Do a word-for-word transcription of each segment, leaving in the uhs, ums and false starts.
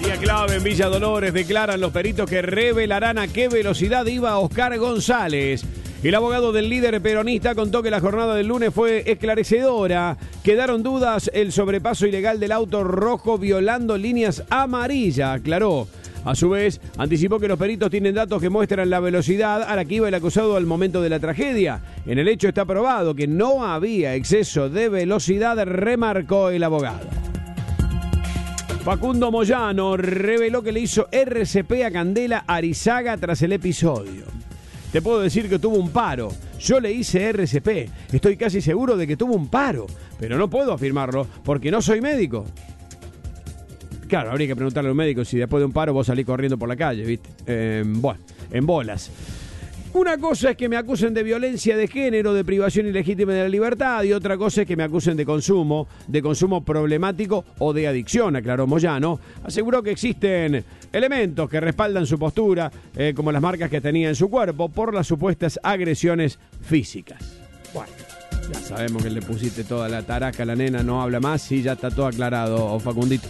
Línea clave en Villa Dolores. Declaran los peritos que revelarán a qué velocidad iba Oscar González. El abogado del líder peronista contó que la jornada del lunes fue esclarecedora. Quedaron dudas el sobrepaso ilegal del auto rojo violando líneas amarillas, aclaró. A su vez, anticipó que los peritos tienen datos que muestran la velocidad a la que iba el acusado al momento de la tragedia. En el hecho está probado que no había exceso de velocidad, remarcó el abogado. Facundo Moyano reveló que le hizo R C P a Candela Arizaga tras el episodio. Te puedo decir que tuvo un paro. Yo le hice R C P. Estoy casi seguro de que tuvo un paro, pero no puedo afirmarlo porque no soy médico. Claro, habría que preguntarle a un médico si después de un paro vos salís corriendo por la calle, ¿viste? Eh, bueno, en bolas. Una cosa es que me acusen de violencia de género, de privación ilegítima de la libertad, y otra cosa es que me acusen de consumo, de consumo problemático o de adicción, aclaró Moyano. Aseguró que existen elementos que respaldan su postura, eh, como las marcas que tenía en su cuerpo, por las supuestas agresiones físicas. Bueno, ya sabemos que le pusiste toda la taraca a la nena, no habla más y ya está todo aclarado, Facundito.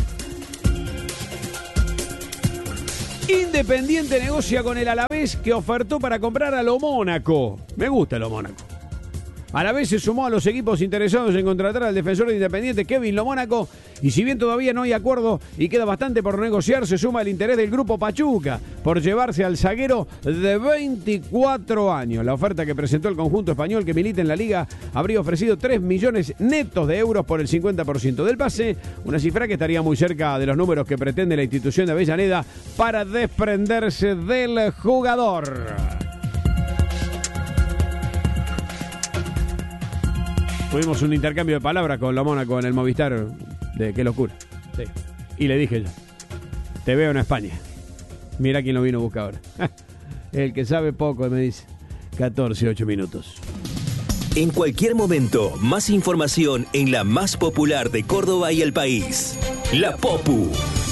Independiente negocia con el Alavés que ofertó para comprar a lo Mónaco. Me gusta lo Mónaco. Alavés se sumó a los equipos interesados en contratar al defensor de Independiente Kevin Lo Mónaco, y si bien todavía no hay acuerdo y queda bastante por negociar, se suma el interés del grupo Pachuca por llevarse al zaguero de veinticuatro años. La oferta que presentó el conjunto español que milita en la liga habría ofrecido tres millones netos de euros por el cincuenta por ciento del pase, una cifra que estaría muy cerca de los números que pretende la institución de Avellaneda para desprenderse del jugador. Tuvimos un intercambio de palabras con Lo Mónaco en el Movistar, de qué locura. Sí. Y le dije yo, te veo en España. Mira quién lo vino a buscar ahora. El que sabe poco, me dice. catorce, ocho minutos. En cualquier momento, más información en la más popular de Córdoba y el país. La Popu.